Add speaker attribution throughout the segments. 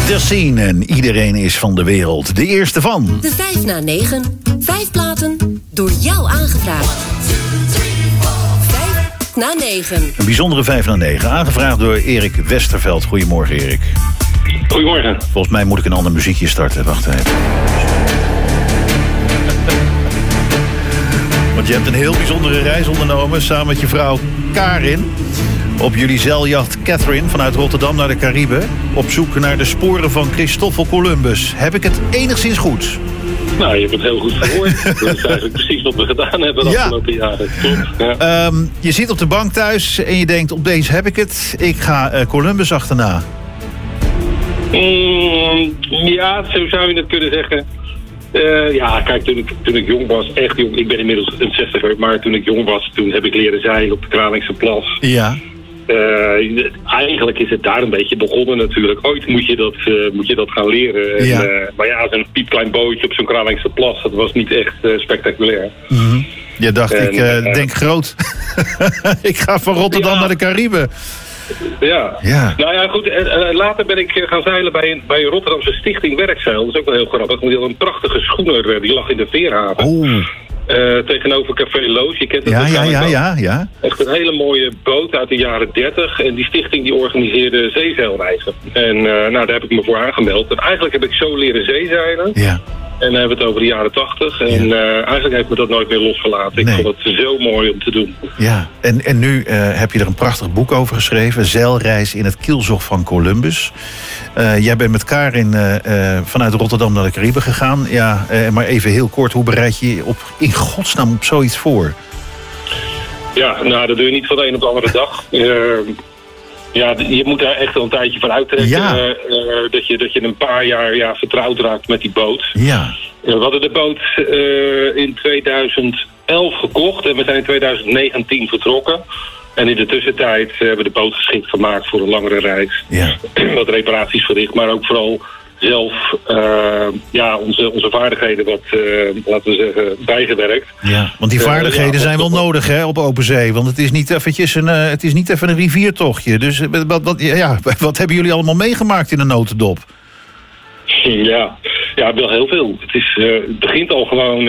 Speaker 1: Peter Sien en iedereen is van de wereld. De eerste van...
Speaker 2: De 5 na 9. 5 platen door jou aangevraagd. 5 na 9.
Speaker 1: Een bijzondere 5 na 9. Aangevraagd door Erik Westerveld. Goedemorgen, Erik.
Speaker 3: Goedemorgen.
Speaker 1: Volgens mij moet ik een ander muziekje starten. Wacht even. Want je hebt een heel bijzondere reis ondernomen samen met je vrouw Karin. Op jullie zeiljacht Catherine vanuit Rotterdam naar de Cariben. Op zoek naar de sporen van Christoffel Columbus. Heb ik het enigszins goed?
Speaker 3: Nou, je hebt het heel goed gehoord. Dat is eigenlijk precies wat we gedaan hebben de afgelopen jaren. Klopt. Ja.
Speaker 1: Je zit op de bank thuis en je denkt, opeens heb ik het. Ik ga Columbus achterna.
Speaker 3: Ja, zo zou je het kunnen zeggen. Ja, kijk, toen ik jong was, echt jong. Ik ben inmiddels een 60er, maar toen ik jong was, toen heb ik leren zeilen op de Kralingse Plas.
Speaker 1: Ja.
Speaker 3: Eigenlijk is het daar een beetje begonnen natuurlijk. Ooit moet je dat gaan leren.
Speaker 1: Ja.
Speaker 3: Maar ja, zo'n piepklein bootje op zo'n Kralingse Plas, dat was niet echt spectaculair.
Speaker 1: Mm-hmm. Je dacht, ik denk groot. Ik ga van Rotterdam naar de Cariben.
Speaker 3: Ja. Nou ja, goed. Later ben ik gaan zeilen bij een Rotterdamse stichting Werkzeil. Dat is ook wel heel grappig. Want die had een prachtige schoener, die lag in de Veerhaven.
Speaker 1: Oh.
Speaker 3: Tegenover Café Loos. Je kent het
Speaker 1: Ja.
Speaker 3: Echt een hele mooie boot uit de jaren 30. En die stichting die organiseerde zeezeilreizen. En daar heb ik me voor aangemeld. En eigenlijk heb ik zo leren zeezeilen.
Speaker 1: Ja.
Speaker 3: En dan hebben we het over de jaren 80. En eigenlijk heeft me dat nooit meer losgelaten.
Speaker 1: Nee.
Speaker 3: Ik vond het zo mooi om te doen.
Speaker 1: Ja, en nu heb je er een prachtig boek over geschreven. Zeilreis in het kielzog van Columbus. Jij bent met Karin vanuit Rotterdam naar de Cariben gegaan. Ja, maar even heel kort, hoe bereid je je in godsnaam op zoiets voor?
Speaker 3: Ja, nou, dat doe je niet van de een op de andere dag. Ja, je moet daar echt wel een tijdje van uittrekken.
Speaker 1: Ja.
Speaker 3: Dat je een paar jaar vertrouwd raakt met die boot.
Speaker 1: Ja.
Speaker 3: We hadden de boot in 2011 gekocht en we zijn in 2019 vertrokken. En in de tussentijd hebben we de boot geschikt gemaakt voor een langere reis.
Speaker 1: Ja.
Speaker 3: Wat reparaties verricht, maar ook vooral zelf onze vaardigheden laten we zeggen, bijgewerkt.
Speaker 1: Ja, want die vaardigheden zijn wel nodig hè, op open zee. Want het is niet eventjes even een riviertochtje. Dus wat hebben jullie allemaal meegemaakt in een notendop?
Speaker 3: Ja, wel heel veel. Het begint al gewoon...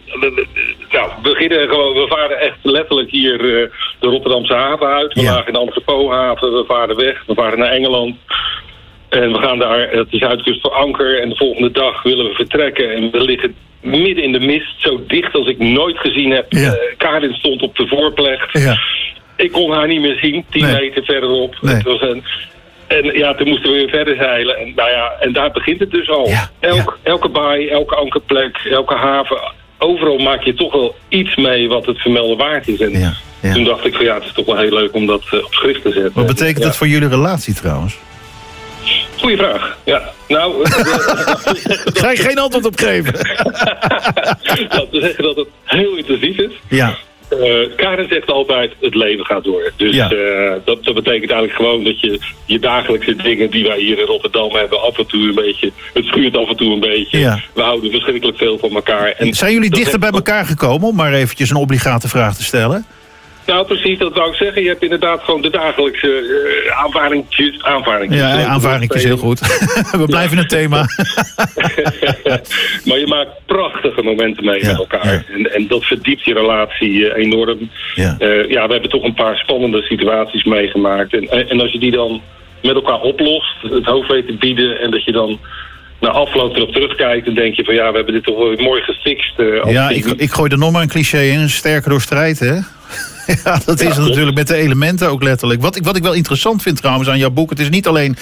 Speaker 3: we varen echt letterlijk hier de Rotterdamse haven uit. We lagen in de Amsterdamhaven, we varen weg, we varen naar Engeland. En we gaan daar de zuidkust voor anker. En de volgende dag willen we vertrekken. En we liggen midden in de mist, zo dicht als ik nooit gezien heb.
Speaker 1: Ja.
Speaker 3: Karin stond op de voorplecht.
Speaker 1: Ja.
Speaker 3: Ik kon haar niet meer zien, 10 meter verderop.
Speaker 1: Nee.
Speaker 3: Het was toen moesten we weer verder zeilen. En daar begint het dus al.
Speaker 1: Ja.
Speaker 3: Elke baai, elke ankerplek, elke haven. Overal maak je toch wel iets mee wat het vermelden waard is. En toen dacht ik van het is toch wel heel leuk om dat op schrift te zetten.
Speaker 1: Wat betekent dat voor jullie relatie trouwens?
Speaker 3: Goeie vraag. Ja. Nou,
Speaker 1: ga je geen antwoord op geven?
Speaker 3: Dat te zeggen dat het heel intensief is.
Speaker 1: Ja.
Speaker 3: Karin zegt altijd, het leven gaat door. Dus dat betekent eigenlijk gewoon dat je dagelijkse dingen die wij hier in Rotterdam hebben, af en toe een beetje, het schuurt af en toe een beetje. Ja. We houden verschrikkelijk veel van elkaar. En
Speaker 1: zijn jullie dichter bij elkaar gekomen, om maar eventjes een obligate vraag te stellen?
Speaker 3: Nou, precies, dat wou ik zeggen. Je hebt inderdaad gewoon de dagelijkse aanvaringjes.
Speaker 1: Ja, aanvaringjes, heel goed. We blijven in het thema.
Speaker 3: Maar je maakt prachtige momenten mee met elkaar. Ja. En dat verdiept je relatie enorm. Ja. We hebben toch een paar spannende situaties meegemaakt. En als je die dan met elkaar oplost, het hoofd weet te bieden, en dat je dan na afloop erop terugkijkt, dan denk je van we hebben dit toch wel mooi gefixt.
Speaker 1: Ik gooi er nog maar een cliché in, sterker door strijd, hè? Ja, dat is het natuurlijk met de elementen ook letterlijk. Wat ik wel interessant vind trouwens aan jouw boek, het is niet alleen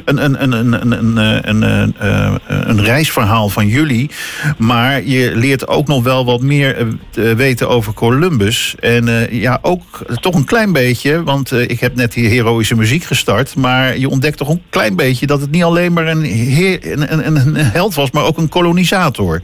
Speaker 1: een reisverhaal van jullie, maar je leert ook nog wel wat meer weten over Columbus. En ook toch een klein beetje, want ik heb net die heroïsche muziek gestart, maar je ontdekt toch een klein beetje dat het niet alleen maar een held was, maar ook een kolonisator.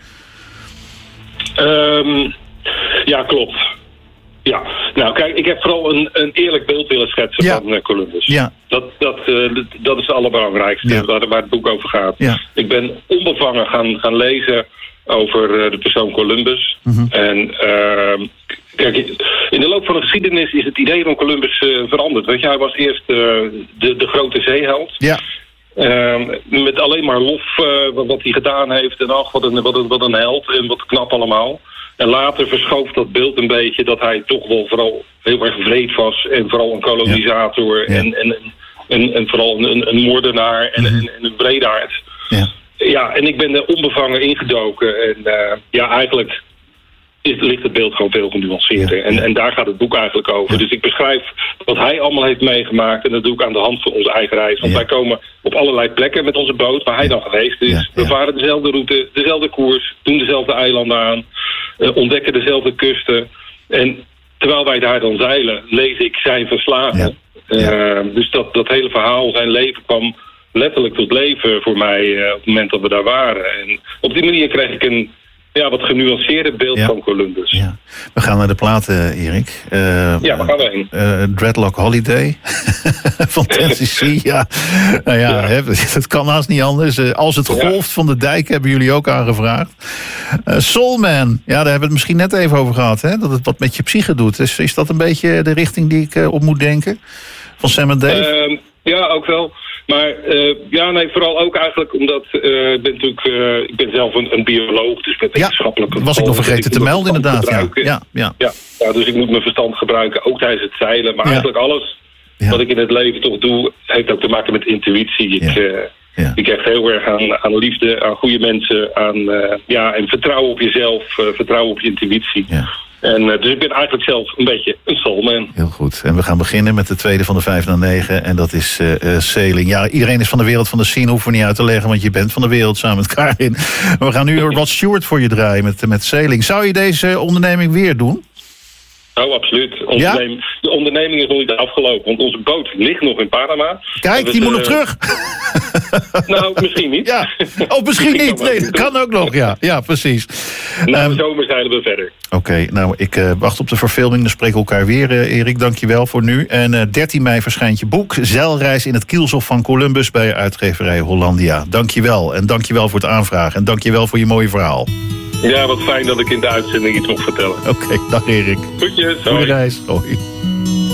Speaker 1: Ja,
Speaker 3: klopt. Ja, nou kijk, ik heb vooral een eerlijk beeld willen schetsen van Columbus. Ja. Dat is het allerbelangrijkste waar het boek over gaat. Ja. Ik ben onbevangen gaan lezen over de persoon Columbus. Mm-hmm. En kijk, in de loop van de geschiedenis is het idee van Columbus veranderd. Weet je, hij was eerst de grote zeeheld. Ja. Met alleen maar lof wat hij gedaan heeft. En ach, wat een held en wat knap allemaal. En later verschoof dat beeld een beetje dat hij toch wel vooral heel erg wreed was. En vooral een kolonisator. Ja. En vooral een moordenaar en een wreedaard. Ja, en ik ben er onbevangen ingedoken. En eigenlijk ligt het beeld gewoon veel genuanceerder. En daar gaat het boek eigenlijk over. Dus ik beschrijf wat hij allemaal heeft meegemaakt. En dat doe ik aan de hand van onze eigen reis. Want wij komen op allerlei plekken met onze boot waar hij dan geweest is. We varen dezelfde route, dezelfde koers, doen dezelfde eilanden aan. Ontdekken dezelfde kusten. En terwijl wij daar dan zeilen, lees ik zijn verslagen. Dus dat hele verhaal, zijn leven kwam letterlijk tot leven voor mij op het moment dat we daar waren. En op die manier kreeg ik een wat genuanceerder beeld van Columbus. Ja.
Speaker 1: We gaan naar de platen, Erik.
Speaker 3: Waar gaan we heen?
Speaker 1: Dreadlock Holiday van Tennessee. Het kan haast niet anders. Als het golft van de dijk hebben jullie ook aangevraagd. Soul Man, daar hebben we het misschien net even over gehad. Hè? Dat het wat met je psyche doet. Is dat een beetje de richting die ik op moet denken? Van Sam en Dave?
Speaker 3: Ja, ook wel. Maar vooral ook eigenlijk omdat ik ben zelf een bioloog, dus met wetenschappelijke...
Speaker 1: was ik nog vergeten te melden inderdaad.
Speaker 3: Dus ik moet mijn verstand gebruiken, ook tijdens het zeilen. Maar eigenlijk alles wat ik in het leven toch doe, heeft ook te maken met intuïtie. Ik hecht heel erg aan liefde, aan goede mensen, en vertrouwen op jezelf, vertrouwen op je intuïtie. Ja. En dus ik ben eigenlijk zelf een beetje een soulman.
Speaker 1: Heel goed. En we gaan beginnen met de tweede van de 5 naar 9. En dat is sailing. Ja, iedereen is van de wereld van de scene. Hoeven we niet uit te leggen, want je bent van de wereld samen met Karin. Maar we gaan nu Rod Stewart voor je draaien met sailing. Zou je deze onderneming weer doen?
Speaker 3: Oh, absoluut. De onderneming is nog niet afgelopen, want onze boot ligt nog in Panama.
Speaker 1: Kijk, die moet nog terug.
Speaker 3: Nou, misschien niet.
Speaker 1: Ja. Of misschien niet. Nee, dat kan ook nog, ja precies.
Speaker 3: Na de zomer zeilen we verder.
Speaker 1: Oké, ik wacht op de verfilming. Dan spreken we elkaar weer, Erik. Dank je wel voor nu. En 13 mei verschijnt je boek Zeilreis in het kielzog van Columbus bij uitgeverij Hollandia. Dank je wel. En dank je wel voor het aanvragen. En dank je wel voor je mooie verhaal.
Speaker 3: Ja, wat fijn dat ik in de uitzending iets mocht vertellen.
Speaker 1: Oké, dag Erik.
Speaker 3: Groetjes.
Speaker 1: Goeie reis. Hoi.